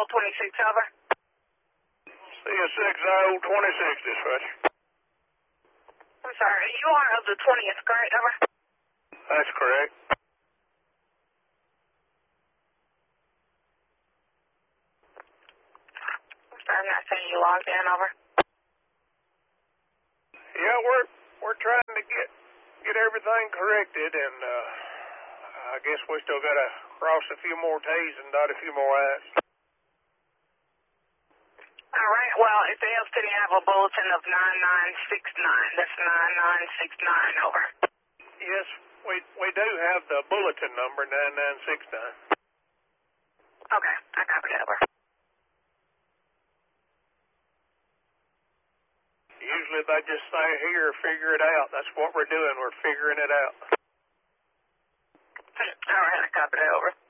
6026, over. CS6026, dispatcher. I'm sorry, you are of the 20th, correct, over? That's correct. I'm sorry, I'm not seeing you logged in, over. Yeah, we're trying to get everything corrected, and I guess we still gotta cross a few more T's and dot a few more I's. All right, well, if they have to have a bulletin of 9969, that's 9969, over. Yes, we do have the bulletin number 9969. Okay, I copy that, over. Usually they just say, here, figure it out. That's what we're doing. We're figuring it out. All right, I copy that, over.